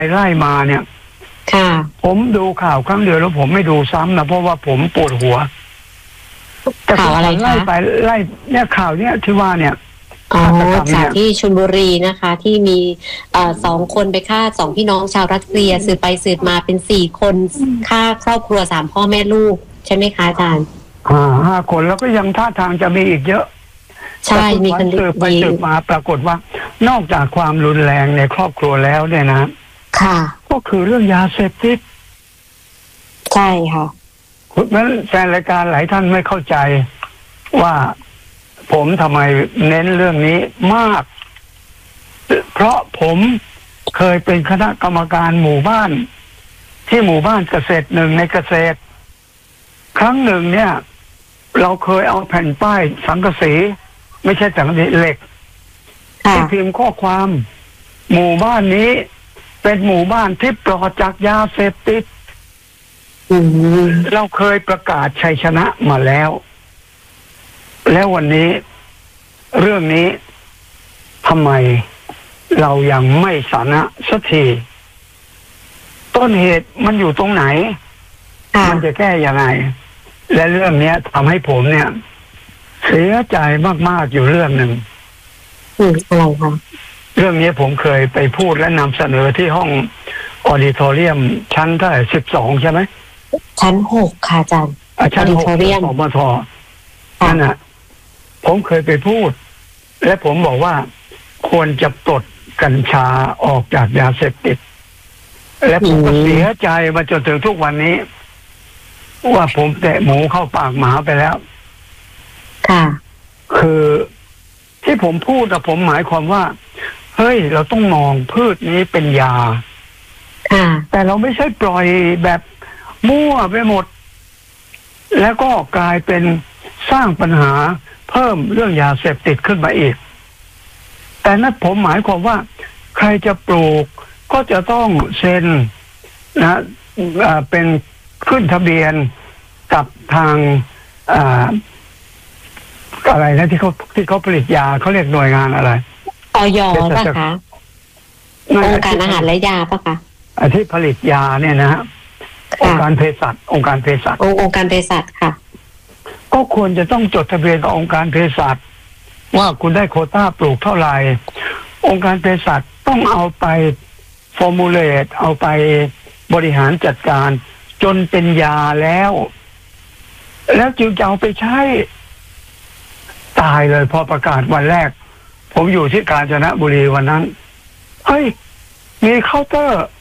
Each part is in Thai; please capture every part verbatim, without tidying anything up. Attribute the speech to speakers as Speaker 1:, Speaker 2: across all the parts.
Speaker 1: ไล่มาเนี่ย
Speaker 2: ค่ะ
Speaker 1: ผมดูข่าวครั้งเดียวแล้วผมไม่ดูซ้ำนะเพราะว่าผมปวดหัว
Speaker 2: ข่าวอะไรคะ
Speaker 1: ไล่ไปไล่เนี่ยข่าวเนี่ยที่ว่าเนี่ย
Speaker 2: อ๋อจากที่ชลบุรีนะคะ ที่มีเอ่อสองคนไปฆ่าสองพี่น้องชาวรัสเซียสืบไปสืบมาเป็นสี่คนฆ่าครอบครัวสามพ่อแม่ลูกใช่ไหมคะอาจารย์
Speaker 1: อ่าห้าคนแล้วก็ยังท่าทางจะมีอีกเยอะ
Speaker 2: ใช่มีคน
Speaker 1: สืบไปสืบมาปรากฏว่านอกจากความรุนแรงในครอบครัวแล้วเนี่ยนะ
Speaker 2: ค่ะ
Speaker 1: ก็คือเรื่องยาเสพติด
Speaker 2: ใช่ค่ะ
Speaker 1: คุณนั้นแฟนรายการหลายท่านไม่เข้าใจว่าผมทำไมเน้นเรื่องนี้มากเพราะผมเคยเป็นคณะกรรมการหมู่บ้านที่หมู่บ้านเกษตรหนึ่งในเกษตรครั้งหนึ่งเนี่ยเราเคยเอาแผ่นป้ายสังกะสีไม่ใช่สังกะสีเหล็กที่พิมพ์ข้อความหมู่บ้านนี้เป็นหมู่บ้านที่ปลอดจากยาเสพติดเราเคยประกาศชัยชนะมาแล้วแล้ววันนี้เรื่องนี้ทำไมเรายังไม่สานะสักทีต้นเหตุมันอยู่ตรงไหนมันจะแก้ยังไงและเรื่องนี้ทำให้ผมเนี่ยเสียใจมากๆอยู่เรื่องหนึ่ง
Speaker 2: อืมอะไรคะ
Speaker 1: เรื่องนี้ผมเคยไปพูดและนำเสนอที่ห้องออดิทอเรียมชั้นเท่าไหร่สิบสองใช่ไหม
Speaker 2: ชั้นหกค่ะอาจารย์
Speaker 1: ชั้นหกของมทนั่นน่ะผมเคยไปพูดและผมบอกว่าควรจะปลดกัญชาออกจากยาเสพติดและผมก็เสียใจมาจนถึงทุกวันนี้ว่าผมแตะหมูเข้าปากหมาไปแล้ว
Speaker 2: ค่ะ
Speaker 1: คือที่ผมพูดแต่ผมหมายความว่าเฮ้ยเราต้องมองพืชนี้เป็นยา
Speaker 2: ค่ะ
Speaker 1: แต่เราไม่ใช่ปล่อยแบบมั่วไปหมดแล้วก็กลายเป็นสร้างปัญหาเพิ่มเรื่องยาเสพติดขึ้นมาอีกแต่นั้นผมหมายความว่าใครจะปลูกก็จะต้องเซ็นนะเป็นขึ้นทะเบียนกับทางอะไรนะที่เขาที่เขาผลิตยาเขาเรียกหน่วยงานอะไร
Speaker 2: อย.ป่ะคะองค์การอาหารและยาป่ะคะ
Speaker 1: ที่ผลิตยาเนี่ยนะฮะองค์การเภสัชองค์การเภสัช
Speaker 2: องค์การเภสัชค่ะ
Speaker 1: ก็ควรจะต้องจดทะเบียนกับองค์การเภสัชว่าคุณได้โควต้าปลูกเท่าไหร่องค์การเภสัชต้องเอาไปฟอร์มูลเลตเอาไปบริหารจัดการจนเป็นยาแล้วแล้วจึงจะเอาไปใช้ตายเลยพอประกาศวันแรกผมอยู่ที่กาญจนบุรีวันนั้นเฮ้ยมีเคาน์เตอร์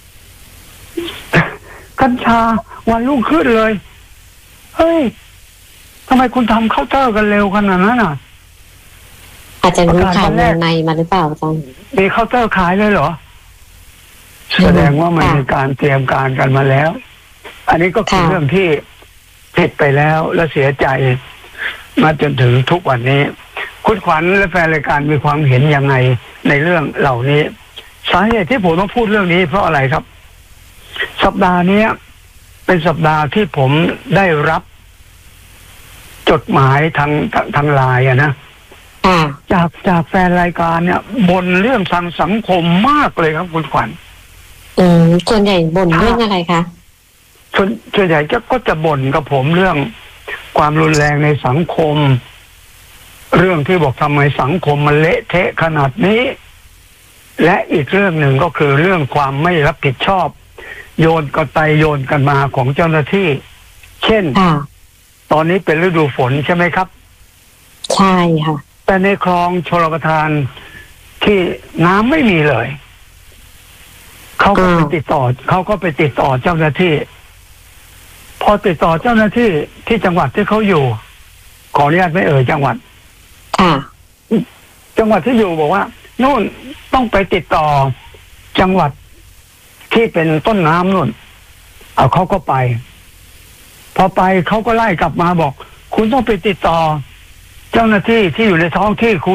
Speaker 1: กัญชาวันรุ่งขึ้นเลยเฮ้ยทำไมคุณทำเคาน์เตอร์กันเร็วขนาดนั้นอ่ะ
Speaker 2: อาจจะรู้ข่าววงในมาหรือเปล่าจัง
Speaker 1: มีเคาน์เตอร์ขายเลยเหรอแสดงว่ามันมีการเตรียมการกันมาแล้วอันนี้ก็คือเรื่องที่ผิดไปแล้วและเสียใจมาจนถึงทุกวันนี้คุณขวัญและแฟนรายการมีความเห็นยังไงในเรื่องเหล่านี้สาเหตุที่ผมต้องพูดเรื่องนี้เพราะอะไรครับสัปดาห์นี้เป็นสัปดาห์ที่ผมได้รับจดหมายทางทางไลน์อะนะจากจากแฟนรายการเนี่ยบ่นเรื่องทางสังคมมากเลยครับคุณขวัญ
Speaker 2: อืมส่วนใหญ่บ่นเรื่องอะไรคะ
Speaker 1: ส่วนส่วนใหญ่ก็ก็จะบ่นกับผมเรื่องความรุนแรงในสังคมเรื่องที่บอกทำไมสังคมมันเละเทะขนาดนี้และอีกเรื่องหนึ่งก็คือเรื่องความไม่รับผิดชอบโยนกันไปโยนกันมาของเจ้าหน้าที่เช่นตอนนี้เป็นฤดูฝนใช่ไหมครับ
Speaker 2: ใช่ค่ะ
Speaker 1: แต่ในคลองชลประทานที่น้ำไม่มีเลยเขาก็ไปติดต่อเขาก็ไปติดต่อเจ้าหน้าที่พอติดต่อเจ้าหน้าที่ที่จังหวัดที่เขาอยู่ขออนุญาตไม่เอ่ยจังหวัด
Speaker 2: ค่ะ
Speaker 1: จังหวัดที่อยู่บอกว่านู่นต้องไปติดต่อจังหวัดที่เป็นต้นน้ำนู่นเอาเขาก็ไปพอไปเขาก็ไล่กลับมาบอกคุณต้องไปติดต่อเจ้าหน้าที่ที่อยู่ในท้องที่คุณ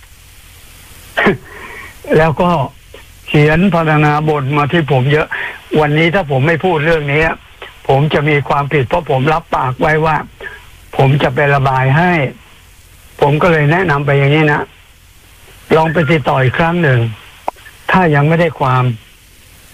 Speaker 1: แล้วก็เขียนพรรณนาบ่นมาที่ผมเยอะวันนี้ถ้าผมไม่พูดเรื่องนี้ผมจะมีความผิดเพราะผมรับปากไว้ว่าผมจะไประบายให้ผมก็เลยแนะนำไปอย่างนี้นะลองไปติดต่ออีกครั้งหนึ่งถ้ายังไม่ได้ความ